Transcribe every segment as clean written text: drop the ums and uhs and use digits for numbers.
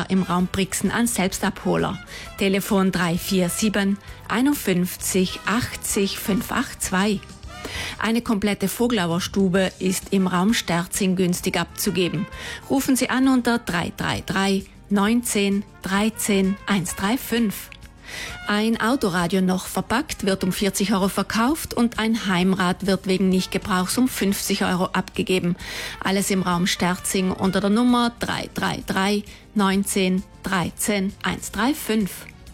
sogar im Raum Brixen an Selbstabholer. Telefon 347 51 80 582. Eine komplette Vogelauerstube ist im Raum Sterzing günstig abzugeben. Rufen Sie an unter 333 19 13 135. Ein Autoradio noch verpackt wird um 40 € verkauft und ein Heimrad wird wegen Nichtgebrauchs um 50 € abgegeben. Alles im Raum Sterzing unter der Nummer 333 19 13 135.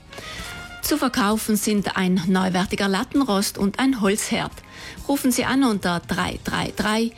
Zu verkaufen sind ein neuwertiger Lattenrost und ein Holzherd. Rufen Sie an unter 333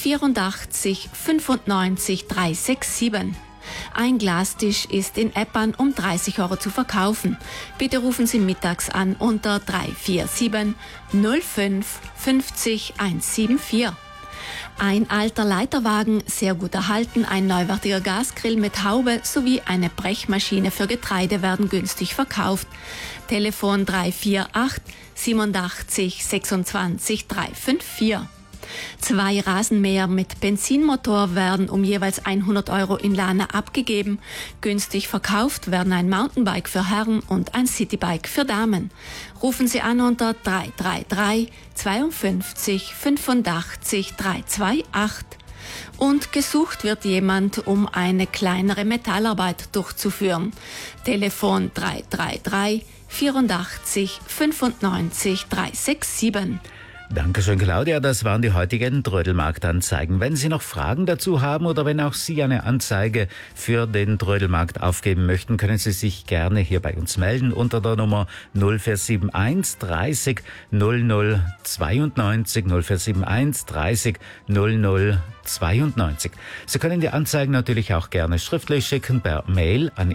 84 95 367. Ein Glastisch ist in Eppan um 30 € zu verkaufen. Bitte rufen Sie mittags an unter 347 05 50 174. Ein alter Leiterwagen, sehr gut erhalten, ein neuwertiger Gasgrill mit Haube sowie eine Brechmaschine für Getreide werden günstig verkauft. Telefon 348 87 26 354. 2 Rasenmäher mit Benzinmotor werden um jeweils 100 € in Lahna abgegeben. Günstig verkauft werden ein Mountainbike für Herren und ein Citybike für Damen. Rufen Sie an unter 333 52 85 328. Und gesucht wird jemand, um eine kleinere Metallarbeit durchzuführen. Telefon 333 84 95 367. Dankeschön, Claudia. Das waren die heutigen Trödelmarktanzeigen. Wenn Sie noch Fragen dazu haben oder wenn auch Sie eine Anzeige für den Trödelmarkt aufgeben möchten, können Sie sich gerne hier bei uns melden unter der Nummer 0471 30 00 92 0471 30 00 92. Sie können die Anzeigen natürlich auch gerne schriftlich schicken per Mail an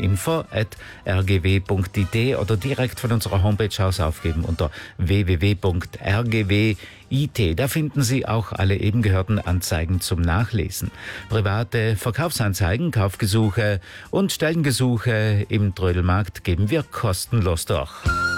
info@rgw.it oder direkt von unserer Homepage aus aufgeben unter www.rgw.it. Da finden Sie auch alle eben gehörten Anzeigen zum Nachlesen. Private Verkaufsanzeigen, Kaufgesuche und Stellengesuche im Trödelmarkt geben wir kostenlos durch.